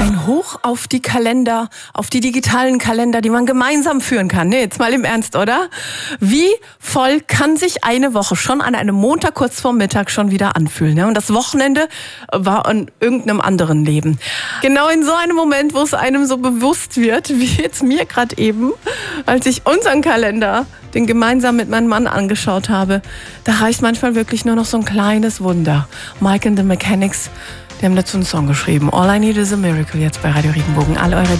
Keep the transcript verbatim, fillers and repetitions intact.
Ein Hoch auf die Kalender, auf die digitalen Kalender, die man gemeinsam führen kann. Nee, jetzt mal im Ernst, oder? Wie voll kann sich eine Woche schon an einem Montag kurz vor Mittag schon wieder anfühlen? Ja? Und das Wochenende war in irgendeinem anderen Leben. Genau in so einem Moment, wo es einem so bewusst wird, wie jetzt mir gerade eben, als ich unseren Kalender, den gemeinsam mit meinem Mann angeschaut habe, da reicht manchmal wirklich nur noch so ein kleines Wunder. Mike and the Mechanics, die haben dazu einen Song geschrieben. All I Need is a Miracle, jetzt bei Radio Regenbogen. All eure